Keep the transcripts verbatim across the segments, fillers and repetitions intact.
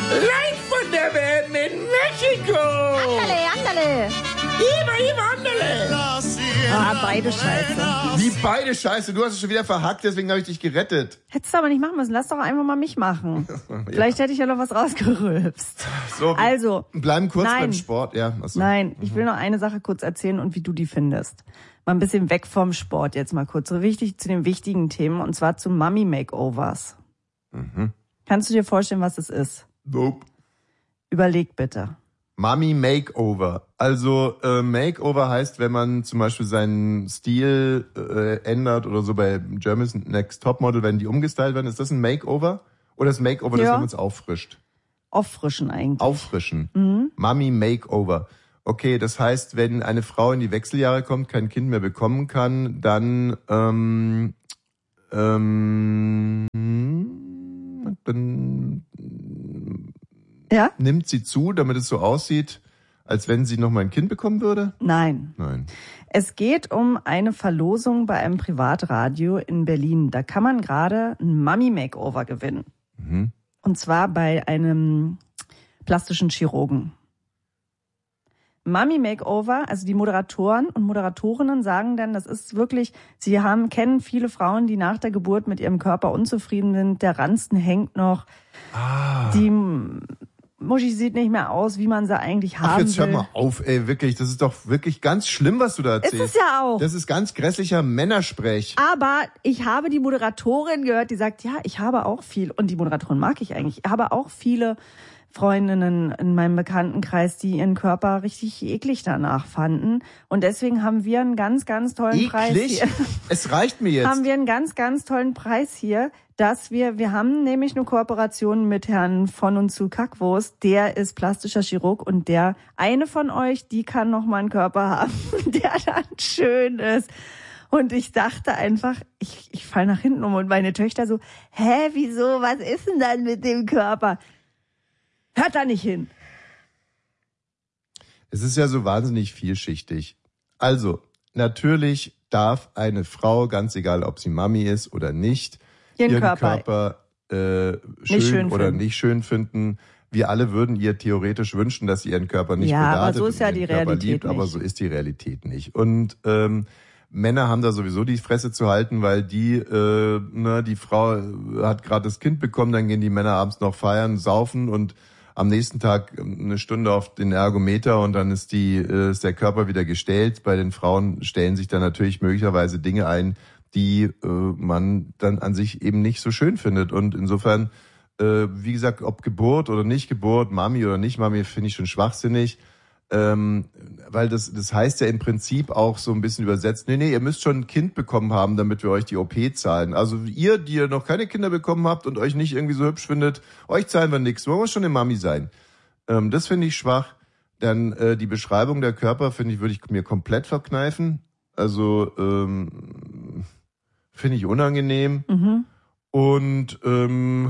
Live von der W M in Mexiko. Andale, andale. Iba, Iba, andale. Ah, beide scheiße. Wie beide scheiße? Du hast es schon wieder verhackt, deswegen habe ich dich gerettet. Hättest du aber nicht machen müssen. Lass doch einfach mal mich machen. Ja. Vielleicht hätte ich ja noch was rausgerülpst. So, Also. bleiben kurz nein. beim Sport. Ja, achso. Nein, ich will noch eine Sache kurz erzählen und wie du die findest. Mal ein bisschen weg vom Sport jetzt mal kurz. So wichtig zu den wichtigen Themen und zwar zu Mummy Makeovers. Mhm. Kannst du dir vorstellen, was es ist? Nope. Überleg bitte. Mummy Makeover. Also äh, Makeover heißt, wenn man zum Beispiel seinen Stil äh, ändert oder so bei Germany's Next Topmodel, wenn die umgestylt werden, ist das ein Makeover? Oder ist Makeover, ja. das, wenn man es auffrischt? Auffrischen eigentlich. Auffrischen. Mhm. Mummy Makeover. Okay, das heißt, wenn eine Frau in die Wechseljahre kommt, kein Kind mehr bekommen kann, dann ähm, ähm, dann ja? nimmt sie zu, damit es so aussieht, als wenn sie noch mal ein Kind bekommen würde? Nein. Nein. Es geht um eine Verlosung bei einem Privatradio in Berlin. Da kann man gerade ein Mummy Makeover gewinnen. Mhm. Und zwar bei einem plastischen Chirurgen. Mummy Makeover, also die Moderatoren und Moderatorinnen sagen dann, das ist wirklich, sie haben kennen viele Frauen, die nach der Geburt mit ihrem Körper unzufrieden sind, der Ranzen hängt noch, Ah. die Muschi sieht nicht mehr aus, wie man sie eigentlich haben Ach, jetzt hör will. mal auf, ey, wirklich, das ist doch wirklich ganz schlimm, was du da erzählst. Ist es ja auch. Das ist ganz grässlicher Männersprech. Aber ich habe die Moderatorin gehört, die sagt, ja, ich habe auch viel, und die Moderatorin mag ich eigentlich, ich habe auch viele Freundinnen in meinem Bekanntenkreis, die ihren Körper richtig eklig danach fanden. Und deswegen haben wir einen ganz, ganz tollen Eklig? Preis hier. Es reicht mir jetzt. Haben wir einen ganz, ganz tollen Preis hier, dass wir, wir haben nämlich eine Kooperation mit Herrn von und zu Kackwurst. Der ist plastischer Chirurg und der, eine von euch, die kann noch mal einen Körper haben, der dann schön ist. Und ich dachte einfach, ich, ich falle nach hinten um und meine Töchter so, hä, wieso, was ist denn dann mit dem Körper? Hört da nicht hin. Es ist ja so wahnsinnig vielschichtig. Also, natürlich darf eine Frau, ganz egal ob sie Mami ist oder nicht, ihren, ihren Körper, Körper äh, schön, schön oder finden. nicht schön finden. Wir alle würden ihr theoretisch wünschen, dass sie ihren Körper nicht Ja, bedartet aber so ist ja und die ihren Körper Realität liebt, nicht. aber so ist die Realität nicht. Und ähm, Männer haben da sowieso die Fresse zu halten, weil die, äh, ne, die Frau hat gerade das Kind bekommen, dann gehen die Männer abends noch feiern, saufen und am nächsten Tag eine Stunde auf den Ergometer und dann ist die ist der Körper wieder gestellt. Bei den Frauen stellen sich dann natürlich möglicherweise Dinge ein, die äh, man dann an sich eben nicht so schön findet. Und insofern, äh, wie gesagt, ob Geburt oder nicht Geburt, Mami oder nicht Mami, finde ich schon schwachsinnig. Ähm, weil das das heißt ja im Prinzip auch so ein bisschen übersetzt, nee, nee, ihr müsst schon ein Kind bekommen haben, damit wir euch die O P zahlen. Also ihr, die ihr noch keine Kinder bekommen habt und euch nicht irgendwie so hübsch findet, euch zahlen wir nichts, man muss schon eine Mami sein. Ähm, das finde ich schwach. Dann äh, die Beschreibung der Körper, finde ich, würde ich mir komplett verkneifen. Also ähm, finde ich unangenehm. Mhm. Und ähm,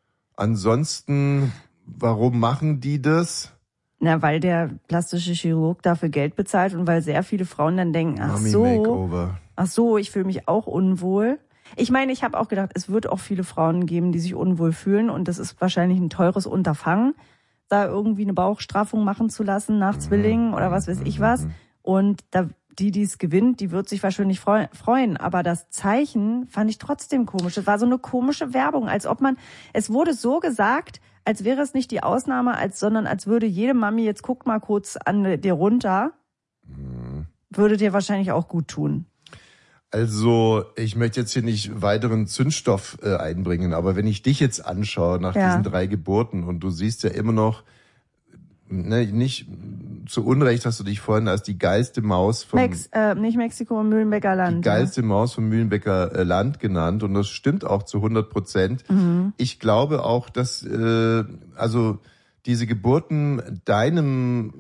ansonsten, warum machen die das? Na, weil der plastische Chirurg dafür Geld bezahlt und weil sehr viele Frauen dann denken, ach Mummy so, Makeover. ach so, ich fühle mich auch unwohl. Ich meine, ich habe auch gedacht, es wird auch viele Frauen geben, die sich unwohl fühlen und das ist wahrscheinlich ein teures Unterfangen, da irgendwie eine Bauchstraffung machen zu lassen nach Zwillingen oder was weiß ich was. Und da die, die es gewinnt, die wird sich wahrscheinlich freuen. Aber das Zeichen fand ich trotzdem komisch. Es war so eine komische Werbung, als ob man, es wurde so gesagt, als wäre es nicht die Ausnahme, als sondern als würde jede Mami, jetzt guck mal kurz an dir runter, würde dir wahrscheinlich auch gut tun. Also, ich möchte jetzt hier nicht weiteren Zündstoff äh, einbringen, aber wenn ich dich jetzt anschaue nach Ja. diesen drei Geburten und du siehst ja immer noch, ne, nicht zu Unrecht hast du dich vorhin als die geilste Maus vom Mex, äh, nicht Mexiko, Mühlenbecker Land. die geilste Maus vom Mühlenbecker äh, Land genannt und das stimmt auch zu hundert Prozent. Mhm. Ich glaube auch, dass äh, also diese Geburten deinem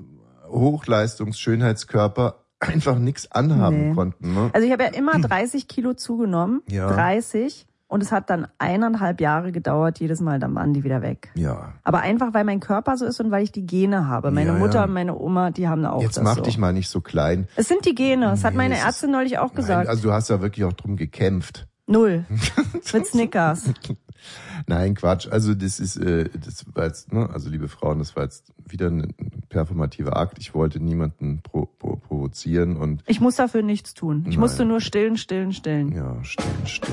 Hochleistungs-Schönheitskörper einfach nichts anhaben Nee. konnten. Ne? Also ich habe ja immer dreißig Kilo zugenommen, Ja. dreißig. Und es hat dann eineinhalb Jahre gedauert, jedes Mal, dann waren die wieder weg. Ja. Aber einfach, weil mein Körper so ist und weil ich die Gene habe. Meine Ja, Mutter ja. und meine Oma, die haben auch Jetzt das mach so. dich mal nicht so klein. Es sind die Gene, das hat Nee, meine es ist- Ärztin neulich auch gesagt. Nein, also du hast ja wirklich auch drum gekämpft. Null. Mit Snickers. Nein, Quatsch. Also das ist, äh, das war jetzt, ne, also liebe Frauen, das war jetzt wieder ein performativer Akt. Ich wollte niemanden pro, pro, provozieren und ich muss dafür nichts tun. Ich Nein. musste nur stillen, stillen, stillen. ja, stillen, stillen.